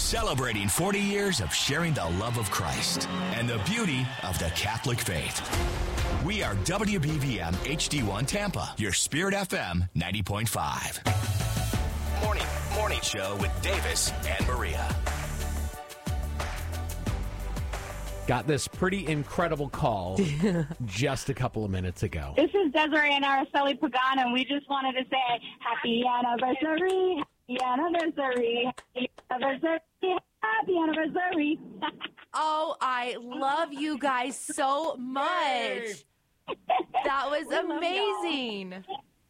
Celebrating 40 years of sharing the love of Christ and the beauty of the Catholic faith. We are WBVM HD1 Tampa, your Spirit FM 90.5. Morning show with Davis and Maria. Got this pretty incredible call just a couple of minutes ago. This is Desiree and Araceli Pagan, and we just wanted to say happy anniversary, happy anniversary, happy anniversary, happy anniversary. Oh, I love you guys so much. That was amazing.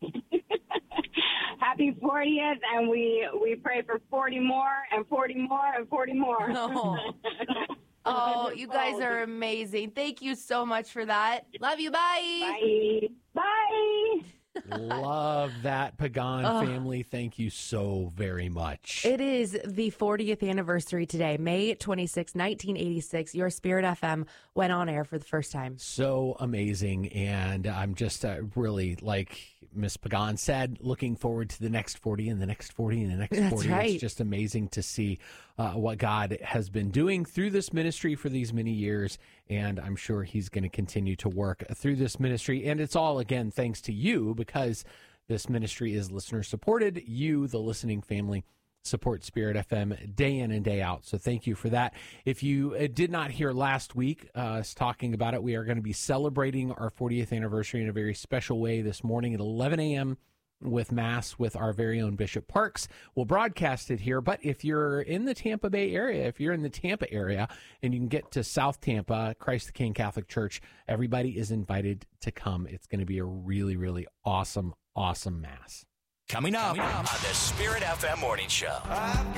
Happy 40th, and we pray for 40 more and 40 more and 40 more. Oh, you guys are amazing. Thank you so much for that. Love you. Bye. Bye. Bye. Love that, Pagan family. Thank you so very much. It is the 40th anniversary today, May 26, 1986. Your Spirit FM went on air for the first time. So amazing. And I'm just really, like Miss Pagan said, looking forward to the next 40 and the next 40 and the next 40. That's right. It's just amazing to see what God has been doing through this ministry for these many years. And I'm sure he's going to continue to work through this ministry. And it's all, again, thanks to you, because this ministry is listener supported. You, the listening family, support Spirit FM day in and day out. So thank you for that. If you did not hear last week us talking about it, we are going to be celebrating our 40th anniversary in a very special way this morning at 11 a.m. with Mass with our very own Bishop Parks. We'll broadcast it here, but if you're in the Tampa Bay area, if you're in the Tampa area and you can get to South Tampa, Christ the King Catholic Church, everybody is invited to come. It's going to be a really, really awesome Mass. Coming up on the Spirit FM Morning Show.